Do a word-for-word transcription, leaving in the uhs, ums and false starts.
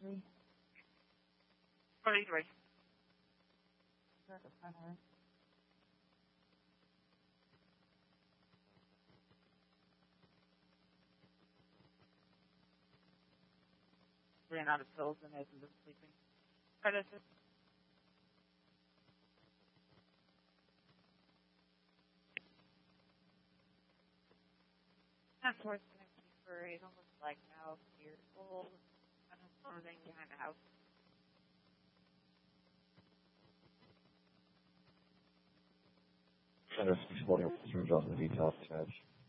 forty-three. forty-three. Start the front of it. Ran out of pills and hasn't been sleeping. Credit it. That's where it's going to be for eight, almost like now, years old, kind of clothing behind the house. Center holding from Johnson detail attached.